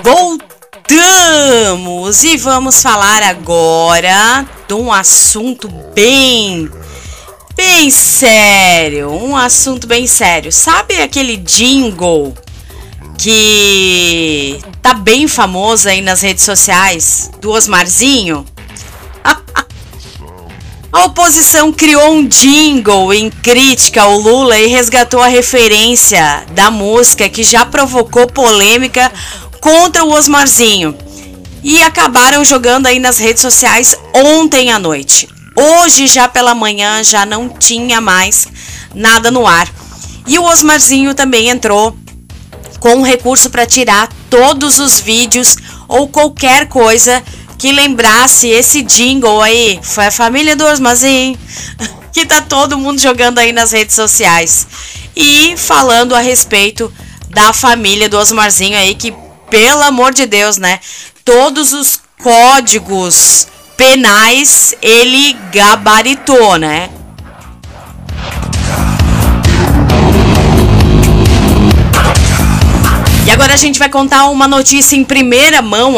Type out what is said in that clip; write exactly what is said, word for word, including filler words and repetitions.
Voltamos e vamos falar agora de um assunto bem, bem sério, um assunto bem sério. Sabe aquele jingle que tá bem famoso aí nas redes sociais, do Osmarzinho? A oposição criou um jingle em crítica ao Lula e resgatou a referência da música que já provocou polêmica contra o Osmarzinho. E acabaram jogando aí nas redes sociais ontem à noite. Hoje, já pela manhã, já não tinha mais nada no ar. E o Osmarzinho também entrou com um recurso para tirar todos os vídeos ou qualquer coisa que lembrasse esse jingle aí. Foi a família do Osmarzinho que tá todo mundo jogando aí nas redes sociais. E falando a respeito da família do Osmarzinho aí, que, pelo amor de Deus, né? Todos os códigos penais ele gabaritou, né? E agora a gente vai contar uma notícia em primeira mão